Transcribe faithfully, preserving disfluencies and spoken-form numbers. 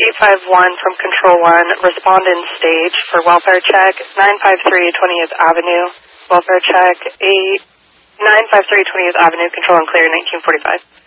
eight five one from Control one, respond in stage for welfare check, nine five three twentieth Avenue, welfare check, eight nine five three twentieth Avenue, control and clear, nineteen forty-five.